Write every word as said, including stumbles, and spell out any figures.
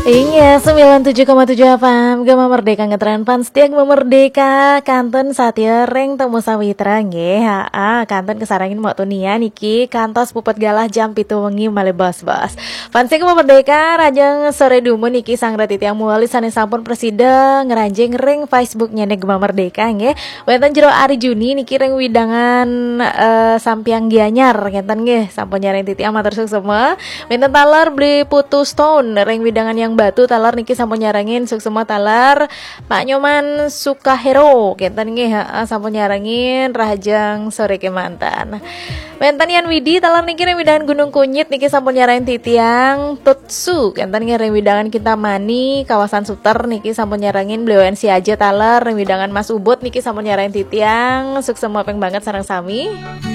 Iya, sembilan puluh tujuh koma tujuh F M Gema Merdeka ngetren pan setia Gema Merdeka kanten satya reng temu sawitra nggih. Heeh, kanten kesarangin mau tunia niki kantos pupet galah jam pitu wengi male bos-bos. Fans Gema Merdeka rajang sore dumun niki sang retiti yang muali sanes sampun presiden ngeranjing ring Facebooknya nih Gema Merdeka nggih. Wonten jero ari Juni niki ring widangan uh, sampiang gianyar ngenten nggih sampun nyareng titi amatur semua. Wonten talar beli putus stone ring widangan yang batu talar niki sampun nyarangin suk semua talar Pak Nyoman Sukahero kenten nggih heeh sampun nyarangin rahajang sore ke mantan. Wenten Yan Widi talar niki ring widangan Gunung Kunyit niki sampun nyarangin titiang Tutsu kenten nggih ring widangan Kintamani kawasan Suter niki sampun nyarangin beliau N C aja talar ring widangan Mas Ubud niki sampun nyarangin titiang suk semua peng banget sareng sami.